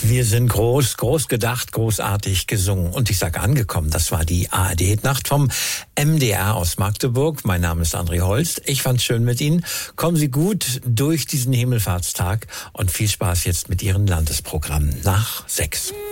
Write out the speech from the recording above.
Wir sind groß gedacht, großartig gesungen. Und ich sage angekommen, das war die ARD-Nacht vom MDR aus Magdeburg. Mein Name ist André Holst. Ich fand's schön mit Ihnen. Kommen Sie gut durch diesen Himmelfahrtstag und viel Spaß jetzt mit Ihren Landesprogrammen nach 6.